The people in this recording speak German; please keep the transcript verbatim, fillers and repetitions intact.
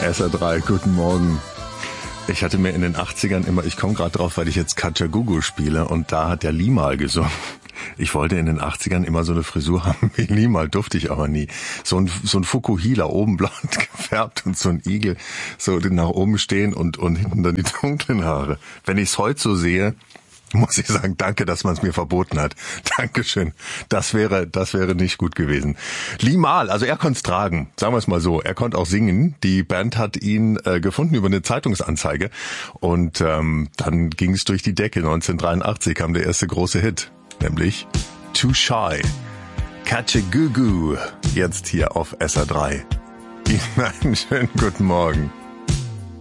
S R drei, guten Morgen. Ich hatte mir in den achtzigern immer, ich komme gerade drauf, weil ich jetzt Kajagoogoo spiele und da hat der Limal gesungen. Ich wollte in den achtzigern immer so eine Frisur haben wie Limal, durfte ich aber nie. So ein, so ein Fukuhila, oben blond gefärbt und so ein Igel, so nach oben stehen und, und hinten dann die dunklen Haare. Wenn ich es heute so sehe, muss ich sagen, danke, dass man es mir verboten hat. Dankeschön. Das wäre, das wäre nicht gut gewesen. Limal, also er konnte es tragen, sagen wir es mal so. Er konnte auch singen. Die Band hat ihn äh, gefunden über eine Zeitungsanzeige und ähm, dann ging es durch die Decke. neunzehnhundertdreiundachtzig kam der erste große Hit, nämlich Too Shy. Kajagoogoo, jetzt hier auf S R drei. Ihnen einen schönen guten Morgen.